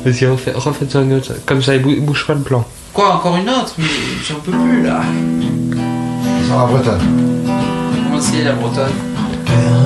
Vas-y, refaites une autre. Comme ça, il bouge pas le plan. Quoi, encore une autre? Mais j'en peux plus là. Sur la bretonne. Comment c'est la bretonne?